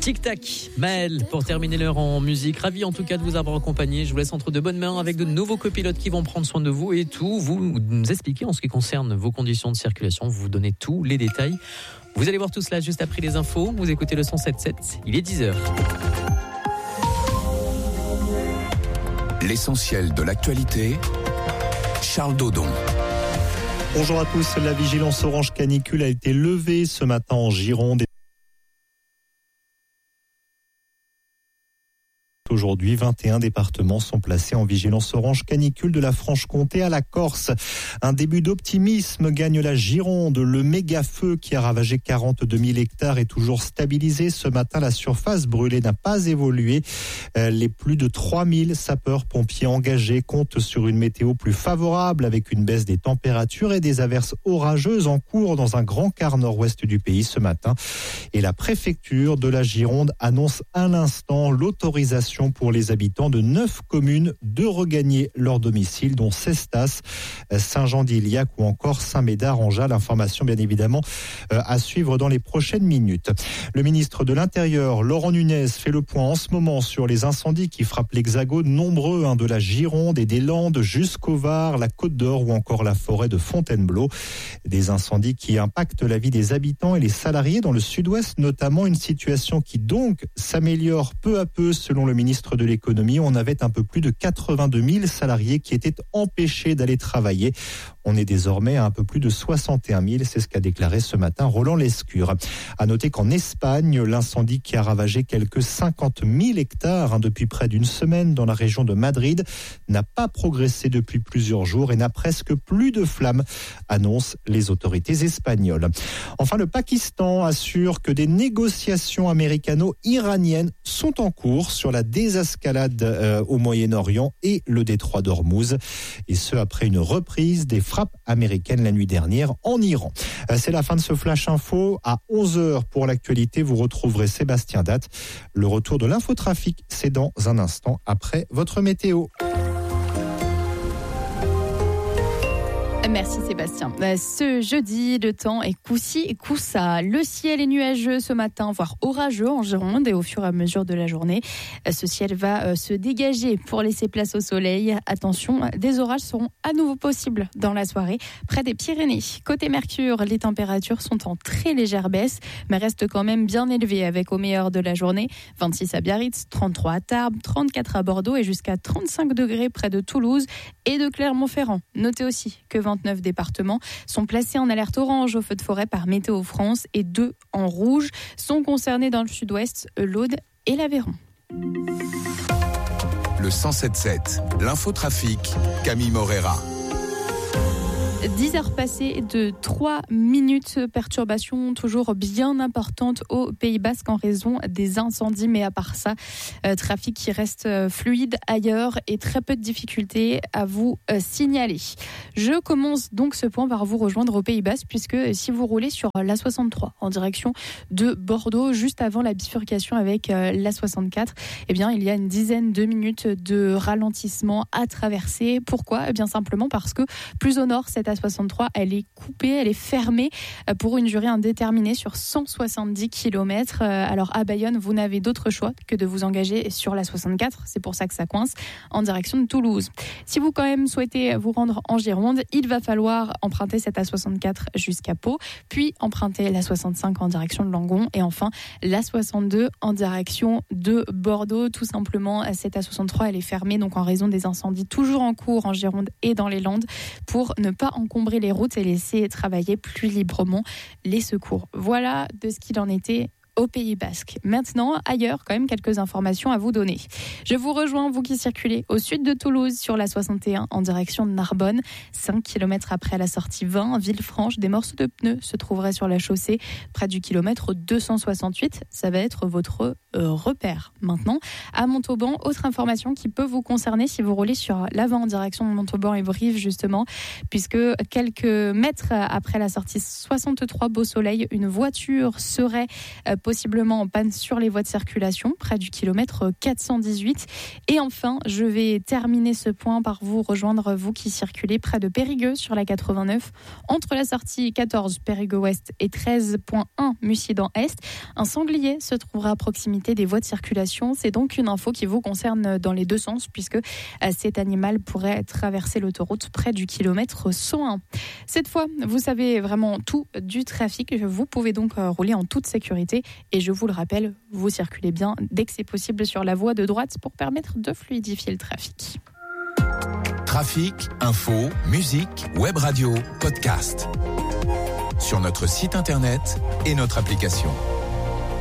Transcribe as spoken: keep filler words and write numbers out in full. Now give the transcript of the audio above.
Tic Tac, Maël, pour terminer l'heure en musique. Ravi en tout cas de vous avoir accompagné. Je vous laisse entre de bonnes mains avec de nouveaux copilotes qui vont prendre soin de vous et tout. Vous nous expliquer en ce qui concerne vos conditions de circulation. Vous vous donnez tous les détails. Vous allez voir tout cela juste après les infos. Vous écoutez le cent sept sept, il est dix heures. L'essentiel de l'actualité, Charles Dodon. Bonjour à tous, la vigilance orange canicule a été levée ce matin en Gironde. Aujourd'hui, vingt et un départements sont placés en vigilance orange canicule, de la Franche-Comté à la Corse. Un début d'optimisme gagne la Gironde. Le méga feu qui a ravagé quarante-deux mille hectares est toujours stabilisé. Ce matin, la surface brûlée n'a pas évolué. Les plus de trois mille sapeurs-pompiers engagés comptent sur une météo plus favorable avec une baisse des températures et des averses orageuses en cours dans un grand quart nord-ouest du pays ce matin. Et la préfecture de la Gironde annonce à l'instant l'autorisation pour les habitants de neuf communes de regagner leur domicile, dont Cestas, Saint-Jean-d'Iliac ou encore Saint-Médard-en-Jalles. Information bien évidemment à suivre dans les prochaines minutes. Le ministre de l'Intérieur, Laurent Nunez, fait le point en ce moment sur les incendies qui frappent l'Hexagone, nombreux hein, de la Gironde et des Landes jusqu'au Var, la Côte d'Or ou encore la forêt de Fontainebleau. Des incendies qui impactent la vie des habitants et les salariés dans le sud-ouest, notamment une situation qui donc s'améliore peu à peu selon le ministre ministre de l'économie. On avait un peu plus de quatre-vingt-deux mille salariés qui étaient empêchés d'aller travailler. On est désormais à un peu plus de soixante et un mille, c'est ce qu'a déclaré ce matin Roland Lescure. À noter qu'en Espagne, l'incendie qui a ravagé quelques cinquante mille hectares hein, depuis près d'une semaine dans la région de Madrid n'a pas progressé depuis plusieurs jours et n'a presque plus de flammes, annoncent les autorités espagnoles. Enfin, le Pakistan assure que des négociations américano-iraniennes sont en cours sur la désescalade euh, au Moyen-Orient et le détroit d'Ormuz, et ce après une reprise des frappes américaines la nuit dernière en Iran. Euh, c'est la fin de ce Flash Info. À onze heures pour l'actualité, vous retrouverez Sébastien Datte. Le retour de l'infotrafic, c'est dans un instant après votre météo. Merci Sébastien. Ce jeudi, le temps est coup-ci et coup-ça. Le ciel est nuageux ce matin, voire orageux en Gironde, et au fur et à mesure de la journée, ce ciel va se dégager pour laisser place au soleil. Attention, des orages seront à nouveau possibles dans la soirée près des Pyrénées. Côté Mercure, les températures sont en très légère baisse, mais restent quand même bien élevées avec au meilleur de la journée vingt-six à Biarritz, trente-trois à Tarbes, trente-quatre à Bordeaux et jusqu'à trente-cinq degrés près de Toulouse et de Clermont-Ferrand. Notez aussi que vingt-neuf départements sont placés en alerte orange au feu de forêt par Météo France et deux en rouge sont concernés dans le sud-ouest, l'Aude et l'Aveyron. Le cent sept sept, l'infotrafic, Camille Morera. dix heures passées de trois minutes, perturbation toujours bien importante au Pays Basque en raison des incendies, mais à part ça, euh, trafic qui reste fluide ailleurs et très peu de difficultés à vous euh, signaler. Je commence donc ce point par vous rejoindre au Pays Basque, puisque si vous roulez sur l'A soixante-trois en direction de Bordeaux, juste avant la bifurcation avec euh, l'A soixante-quatre, eh bien, il y a une dizaine de minutes de ralentissement à traverser. Pourquoi ? Eh bien, simplement parce que plus au nord, cette A soixante-trois, elle est coupée, elle est fermée pour une durée indéterminée sur cent soixante-dix kilomètres. Alors à Bayonne, vous n'avez d'autre choix que de vous engager sur l'A soixante-quatre, c'est pour ça que ça coince, en direction de Toulouse. Si vous quand même souhaitez vous rendre en Gironde, il va falloir emprunter cette A soixante-quatre jusqu'à Pau, puis emprunter l'A soixante-cinq en direction de Langon et enfin l'A soixante-deux en direction de Bordeaux. Tout simplement, cette A soixante-trois, elle est fermée donc en raison des incendies toujours en cours en Gironde et dans les Landes pour ne pas encombrer les routes et laisser travailler plus librement les secours. Voilà de ce qu'il en était au Pays Basque. Maintenant, ailleurs, quand même quelques informations à vous donner. Je vous rejoins, vous qui circulez au sud de Toulouse sur la soixante et un en direction de Narbonne. cinq kilomètres après la sortie vingt, Villefranche, des morceaux de pneus se trouveraient sur la chaussée près du kilomètre deux cent soixante-huit. Ça va être votre euh, repère. Maintenant, à Montauban, autre information qui peut vous concerner si vous roulez sur l'avant en direction de Montauban et Brive, justement, puisque quelques mètres après la sortie soixante-trois Beau Soleil, une voiture serait euh, possiblement en panne sur les voies de circulation, près du kilomètre quatre cent dix-huit. Et enfin, je vais terminer ce point par vous rejoindre, vous qui circulez près de Périgueux sur la quatre-vingt-neuf, entre la sortie quatorze Périgueux-Ouest et treize point un Mussidan-Est. Un sanglier se trouvera à proximité des voies de circulation. C'est donc une info qui vous concerne dans les deux sens, puisque cet animal pourrait traverser l'autoroute près du kilomètre cent un. Cette fois, vous savez vraiment tout du trafic. Vous pouvez donc rouler en toute sécurité. Et je vous le rappelle, vous circulez bien dès que c'est possible sur la voie de droite pour permettre de fluidifier le trafic. Trafic, info, musique, web radio, podcast. Sur notre site internet et notre application.